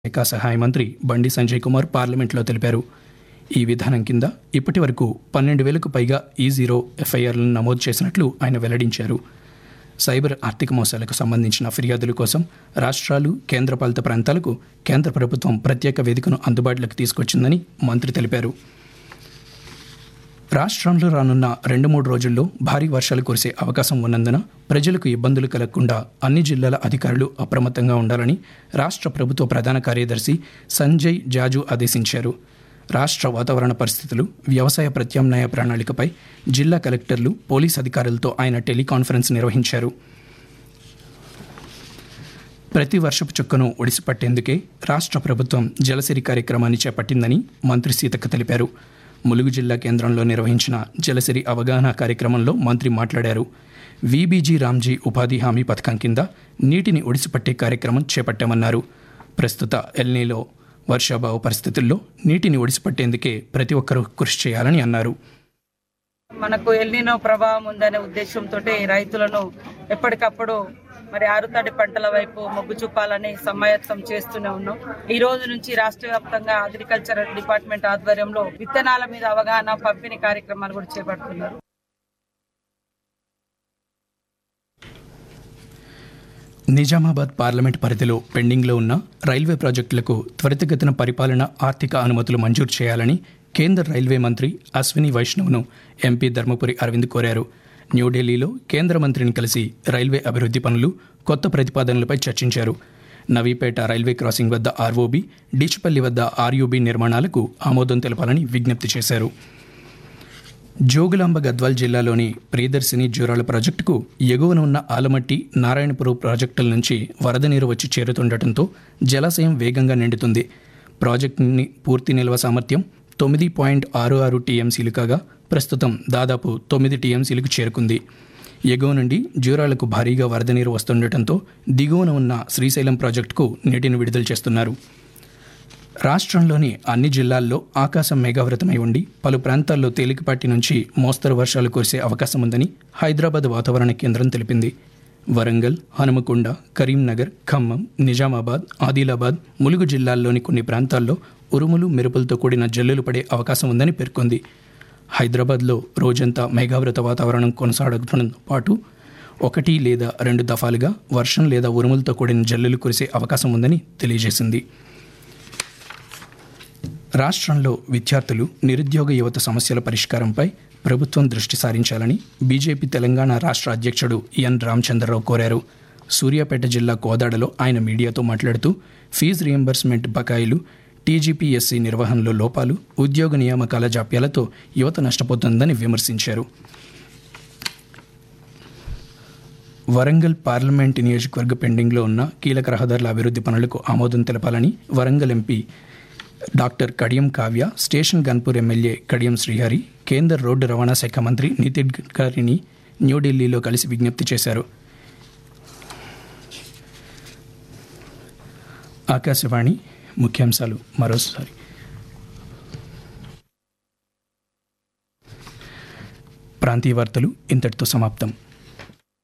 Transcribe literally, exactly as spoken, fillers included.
శాఖ సహాయ మంత్రి బండి సంజయ్ కుమార్ పార్లమెంట్లో తెలిపారు. ఈ విధానం కింద ఇప్పటి వరకు పన్నెండు వేలకు పైగా ఈ జీరో ఎఫ్ఐఆర్లను నమోదు చేసినట్లు ఆయన వెల్లడించారు. సైబర్ ఆర్థిక మోసాలకు సంబంధించిన ఫిర్యాదుల కోసం రాష్ట్రాలు, కేంద్రపాలిత ప్రాంతాలకు కేంద్ర ప్రభుత్వం ప్రత్యేక వేదికను అందుబాటులోకి తీసుకొచ్చిందని మంత్రి తెలిపారు. రాష్ట్రంలో రానున్న రెండు మూడు రోజుల్లో భారీ వర్షాలు కురిసే అవకాశం ఉన్నందున ప్రజలకు ఇబ్బందులు కలగకుండా అన్ని జిల్లాల అధికారులు అప్రమత్తంగా ఉండాలని రాష్ట్ర ప్రభుత్వ ప్రధాన కార్యదర్శి సంజయ్ జాజు ఆదేశించారు. రాష్ట్ర వాతావరణ పరిస్థితులు, వ్యవసాయ ప్రత్యామ్నాయ ప్రణాళికపై జిల్లా కలెక్టర్లు, పోలీస్ అధికారులతో ఆయన టెలికాన్ఫరెన్స్ నిర్వహించారు. ప్రతి వర్షపు చుక్కను ఒడిసిపట్టేందుకే రాష్ట్ర ప్రభుత్వం జలసిరి కార్యక్రమాన్ని చేపట్టిందని మంత్రి సీతక్క తెలిపారు. ములుగు జిల్లా కేంద్రంలో నిర్వహించిన జలసిరి అవగాహన కార్యక్రమంలో మంత్రి మాట్లాడారు. వీబీజీ రామ్జీ ఉపాధి హామీ పథకం కింద నీటిని ఒడిసిపట్టే కార్యక్రమం చేపట్టామన్నారు. ప్రస్తుత ఎల్నీలో వర్షాభావ పరిస్థితుల్లో నీటిని ఒడిసిపట్టేందుకే ప్రతి ఒక్కరూ కృషి చేయాలని అన్నారు. మనకు ఎల్నినో ప్రభావం ఉందనే ఉద్దేశంతో రైతులను ఎప్పటికప్పుడు మరి ఆరుతడి పంటల వైపు మొగ్గు చూపాలని సమాయత్తం చేస్తూనే ఉన్నాం. ఈ రోజు నుంచి రాష్ట్ర వ్యాప్తంగా అగ్రికల్చర్ డిపార్ట్మెంట్ ఆధ్వర్యంలో విత్తనాల మీద అవగాహన, పంపిణీ కార్యక్రమాలు కూడా చేపడుతున్నారు. నిజామాబాద్ పార్లమెంట్ పరిధిలో పెండింగ్లో ఉన్న రైల్వే ప్రాజెక్టులకు త్వరితగతిన పరిపాలన, ఆర్థిక అనుమతులు మంజూరు చేయాలని కేంద్ర రైల్వే మంత్రి అశ్విని వైష్ణవ్ను ఎంపీ ధర్మపురి అరవింద్ కోరారు. న్యూఢిల్లీలో కేంద్ర మంత్రిని కలిసి రైల్వే అభివృద్ధి పనులు, కొత్త ప్రతిపాదనలపై చర్చించారు. నవీపేట రైల్వే క్రాసింగ్ వద్ద ఆర్ఓబీ, డిచ్పల్లి వద్ద ఆర్యూబీ నిర్మాణాలకు ఆమోదం తెలపాలని విజ్ఞప్తి చేశారు. జోగులాంబ గద్వాల్ జిల్లాలోని ప్రియదర్శిని జూరాల ప్రాజెక్టుకు ఎగువన ఉన్న ఆలమట్టి, నారాయణపురం ప్రాజెక్టుల నుంచి వరద నీరు వచ్చి చేరుతుండటంతో జలాశయం వేగంగా నిండుతుంది. ప్రాజెక్టుని పూర్తి నిల్వ సామర్థ్యం తొమ్మిది పాయింట్ ఆరు ఆరు టీఎంసీలు కాగా ప్రస్తుతం దాదాపు తొమ్మిది టీఎంసీలకు చేరుకుంది. ఎగువ నుండి జూరాలకు భారీగా వరద నీరు వస్తుండటంతో దిగువన ఉన్న శ్రీశైలం ప్రాజెక్టుకు నీటిని విడుదల చేస్తున్నారు. రాష్ట్రంలోని అన్ని జిల్లాల్లో ఆకాశం మేఘావృతమై ఉండి పలు ప్రాంతాల్లో తేలికపాటి నుంచి మోస్తరు వర్షాలు కురిసే అవకాశం ఉందని హైదరాబాద్ వాతావరణ కేంద్రం తెలిపింది. వరంగల్, హనుమకొండ, కరీంనగర్, ఖమ్మం, నిజామాబాద్, ఆదిలాబాద్, ములుగు జిల్లాల్లోని కొన్ని ప్రాంతాల్లో ఉరుములు, మెరుపులతో కూడిన జల్లులు పడే అవకాశం ఉందని పేర్కొంది. హైదరాబాద్లో రోజంతా మేఘావృత వాతావరణం కొనసాగడంతో పాటు ఒకటి లేదా రెండు దఫాలుగా వర్షం లేదా ఉరుములతో కూడిన జల్లులు కురిసే అవకాశం ఉందని తెలియజేసింది. రాష్ట్రంలో విద్యార్థులు, నిరుద్యోగ యువత సమస్యల పరిష్కారంపై ప్రభుత్వం దృష్టి సారించాలని బీజేపీ తెలంగాణ రాష్ట్ర అధ్యక్షుడు ఎన్ రామచంద్రరావు కోరారు. సూర్యాపేట జిల్లా కోదాడలో ఆయన మీడియాతో మాట్లాడుతూ ఫీజు రియంబర్స్మెంట్ బకాయిలు, టీజీపీఎస్సీ నిర్వహణలో లోపాలు, ఉద్యోగ నియామకాల జాప్యాలతో యువత నష్టపోతుందని విమర్శించారు. వరంగల్ పార్లమెంట్ నియోజకవర్గ పెండింగ్లో ఉన్న కీలక రహదారుల అభివృద్ధి పనులకు ఆమోదం తెలపాలని Warangal MP doctor Kadiyam Kavya, station Ghanpur MLA Kadiyam Srihari, కేంద్ర రోడ్డు రవాణా శాఖ మంత్రి నితిన్ గడ్కరీని న్యూఢిల్లీలో కలిసి విజ్ఞప్తి చేశారు. ఆకాశవాణి ముఖ్యాంశాలు మరోసారి. ప్రాంతీయ వార్తలు ఇంతటితో సమాప్తం.